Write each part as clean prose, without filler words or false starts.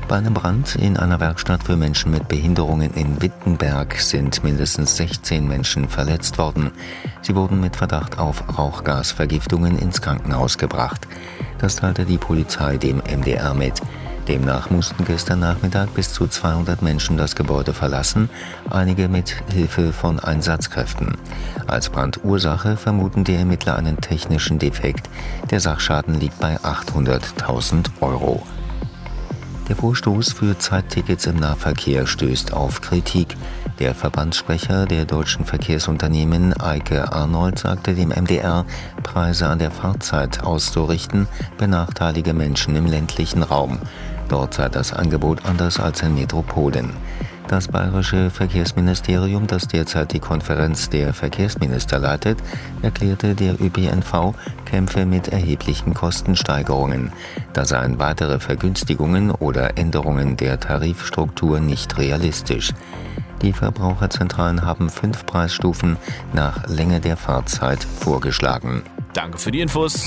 Bei einem Brand in einer Werkstatt für Menschen mit Behinderungen in Wittenberg sind mindestens 16 Menschen verletzt worden. Sie wurden mit Verdacht auf Rauchgasvergiftungen ins Krankenhaus gebracht. Das teilte die Polizei dem MDR mit. Demnach mussten gestern Nachmittag bis zu 200 Menschen das Gebäude verlassen, einige mit Hilfe von Einsatzkräften. Als Brandursache vermuten die Ermittler einen technischen Defekt. Der Sachschaden liegt bei 800.000 €. Der Vorstoß für Zeittickets im Nahverkehr stößt auf Kritik. Der Verbandssprecher der deutschen Verkehrsunternehmen, Eike Arnold, sagte dem MDR, Preise an der Fahrzeit auszurichten, benachteilige Menschen im ländlichen Raum. Dort sei das Angebot anders als in Metropolen. Das bayerische Verkehrsministerium, das derzeit die Konferenz der Verkehrsminister leitet, erklärte, der ÖPNV kämpfe mit erheblichen Kostensteigerungen. Da seien weitere Vergünstigungen oder Änderungen der Tarifstruktur nicht realistisch. Die Verbraucherzentralen haben 5 Preisstufen nach Länge der Fahrzeit vorgeschlagen. Danke für die Infos.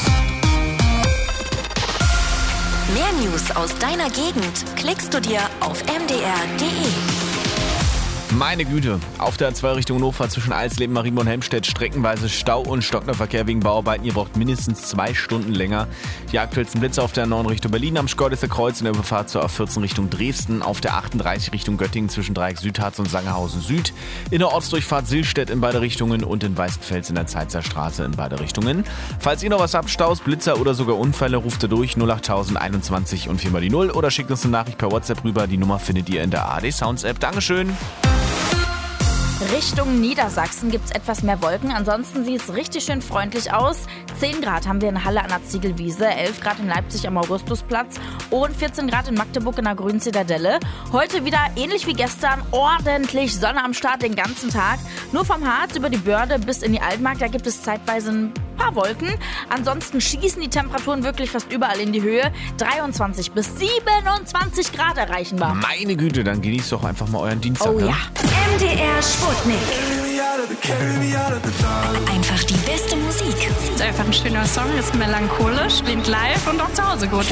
Mehr News aus deiner Gegend klickst du dir auf mdr.de. Meine Güte, auf der A2 Richtung Hannover zwischen Eisleben, Marienburg und Helmstedt streckenweise Stau und stockender Verkehr wegen Bauarbeiten. Ihr braucht mindestens 2 Stunden länger. Die aktuellsten Blitze auf der 9 Richtung Berlin am Schkeuditzer Kreuz in der Überfahrt zur A14 Richtung Dresden, auf der 38 Richtung Göttingen zwischen Dreieck Südharz und Sangerhausen Süd, in der Ortsdurchfahrt Sillstedt in beide Richtungen und in Weißenfels in der Zeitzer Straße in beide Richtungen. Falls ihr noch was habt, Staus, Blitzer oder sogar Unfälle, ruft ihr durch 08021 und 4 mal die 0 oder schickt uns eine Nachricht per WhatsApp rüber. Die Nummer findet ihr in der ARD Sounds App. Dankeschön. Richtung Niedersachsen gibt es etwas mehr Wolken, ansonsten sieht es richtig schön freundlich aus. 10 Grad haben wir in Halle an der Ziegelwiese, 11 Grad in Leipzig am Augustusplatz und 14 Grad in Magdeburg in der Grünen Zitadelle. Heute wieder ähnlich wie gestern, ordentlich Sonne am Start den ganzen Tag. Nur vom Harz über die Börde bis in die Altmark, da gibt es zeitweise ein paar Wolken. Ansonsten schießen die Temperaturen wirklich fast überall in die Höhe. 23 bis 27 Grad erreichen wir. Meine Güte, dann genießt doch einfach mal euren Dienstag. Oh ja. MDR Sputnik. Einfach die beste Musik. Ist einfach ein schöner Song, ist melancholisch, klingt live und auch zu Hause gut.